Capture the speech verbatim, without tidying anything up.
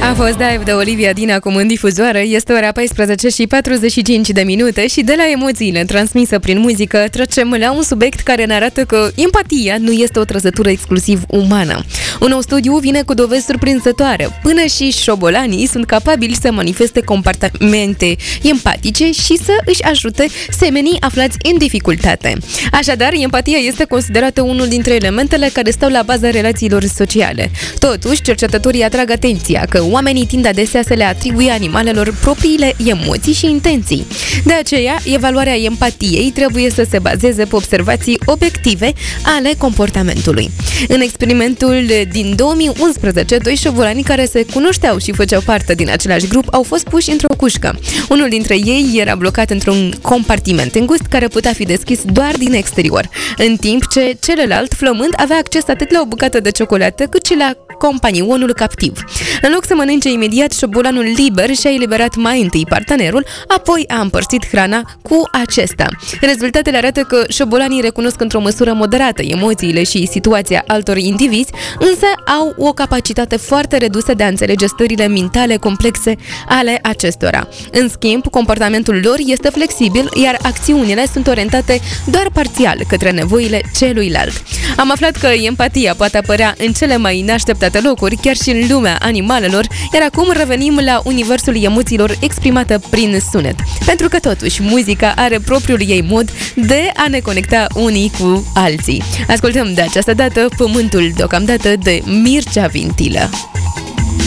A fost Dive de Olivia Dean acum în difuzoară. Este ora paisprezece și patruzeci și cinci de minute și de la emoțiile transmise prin muzică trecem la un subiect care ne arată că empatia nu este o trăsătură exclusiv umană. Un nou studiu vine cu dovezi surprinzătoare. Până și șobolanii sunt capabili să manifeste comportamente empatice și să își ajute semenii aflați în dificultate. Așadar, empatia este considerată unul dintre elementele care stau la baza relațiilor sociale. Totuși, cercetătorii atrag atenția că oamenii tind adesea să le atribuie animalelor propriile emoții și intenții. De aceea, evaluarea empatiei trebuie să se bazeze pe observații obiective ale comportamentului. În experimentul din două mii unsprezece, doi șobolani care se cunoșteau și făceau parte din același grup au fost puși într-o cușcă. Unul dintre ei era blocat într-un compartiment îngust care putea fi deschis doar din exterior, în timp ce celălalt, flămând, avea acces atât la o bucată de ciocolată cât și la companionul captiv. În loc să mănânce imediat, șobolanul liber și-a eliberat mai întâi partenerul, apoi a împărțit hrana cu acesta. Rezultatele arată că șobolanii recunosc într-o măsură moderată emoțiile și situația altor indivizi, însă au o capacitate foarte redusă de a înțelege stările mentale complexe ale acestora. În schimb, comportamentul lor este flexibil, iar acțiunile sunt orientate doar parțial către nevoile celuilalt. Am aflat că empatia poate apărea în cele mai neașteptate locuri, chiar și în lumea animalelor, iar acum revenim la universul emoțiilor exprimată prin sunet. Pentru că totuși muzica are propriul ei mod de a ne conecta unii cu alții. Ascultăm de această dată Pământul deocamdată de Mircea Vintilă.